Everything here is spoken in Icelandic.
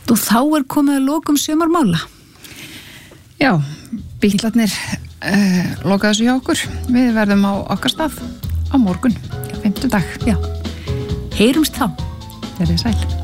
Og þá komið að lokum sumarmála. Já, bílarnir loka þessu hjá okkur. Við verðum á okkar stað á morgun, 5. dag. Já, heyrumst þá. Verið sæl.